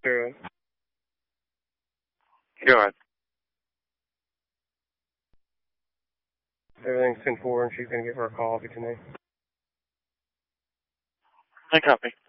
Sure. Go ahead. Everything's 10-4, and she's going to give her a call tonight. I copy.